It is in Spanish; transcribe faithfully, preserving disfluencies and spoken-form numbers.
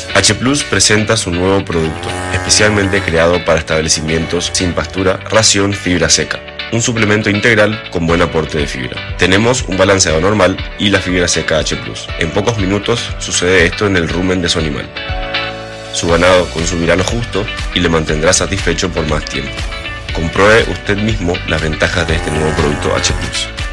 H Plus presenta su nuevo producto, especialmente creado para establecimientos sin pastura, Ración Fibra Seca, un suplemento integral con buen aporte de fibra. Tenemos un balanceado normal y la fibra seca H Plus. En pocos minutos sucede esto en el rumen de su animal. Su ganado consumirá lo justo y le mantendrá satisfecho por más tiempo. Compruebe usted mismo las ventajas de este nuevo producto H Plus.